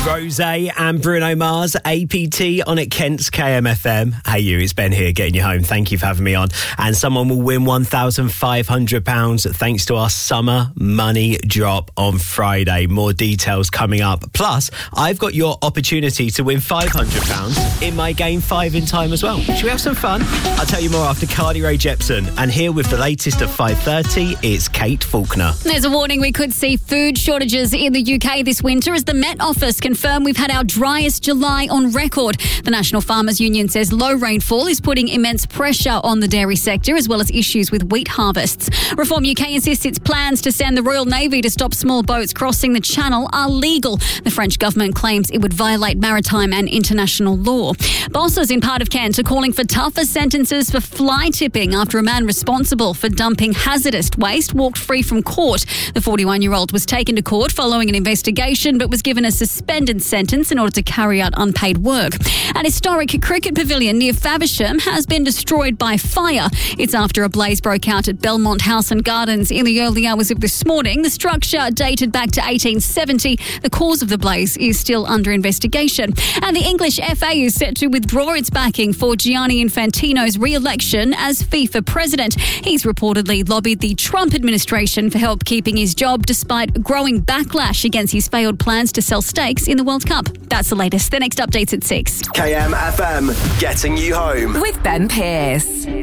Rosé and Bruno Mars, APT on at Kent's KMFM. Hey you, it's Ben here getting you home. Thank you for having me on. And someone will win £1,500 thanks to our summer money drop on Friday. More details coming up. Plus, I've got your opportunity to win £500 in my game 5 in time as well. Should we have some fun? I'll tell you more after Carly Rae Jepsen. And here with the latest at 5:30, it's Kate Faulkner. There's a warning we could see food shortages in the UK this winter as the Met Office confirmed we've had our driest July on record. The National Farmers Union says low rainfall is putting immense pressure on the dairy sector as well as issues with wheat harvests. Reform UK insists its plans to send the Royal Navy to stop small boats crossing the Channel are legal. The French government claims it would violate maritime and international law. Bosses in part of Kent are calling for tougher sentences for fly tipping after a man responsible for dumping hazardous waste walked free from court. The 41-year-old was taken to court following an investigation but was given a suspended sentence in order to carry out unpaid work. An historic cricket pavilion near Faversham has been destroyed by fire. It's after a blaze broke out at Belmont House and Gardens in the early hours of this morning. The structure dated back to 1870. The cause of the blaze is still under investigation. And the English FA is set to withdraw its backing for Gianni Infantino's re-election as FIFA president. He's reportedly lobbied the Trump administration for help keeping his job despite growing backlash against his failed plans to sell stakes in the World Cup. That's the latest. The next update's at 6. KMFM, getting you home. With Ben Pearce.